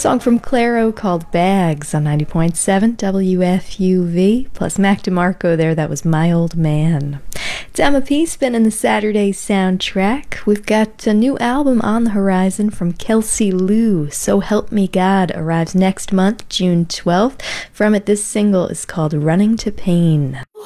Song from Clairo called Bags on 90.7 WFUV, plus Mac DeMarco there, that was My Old Man. It's Emma P spinning the Saturday soundtrack. We've got a new album on the horizon from Kelsey Lou. So Help Me God arrives next month, June 12th. From it, this single is called Running to Pain.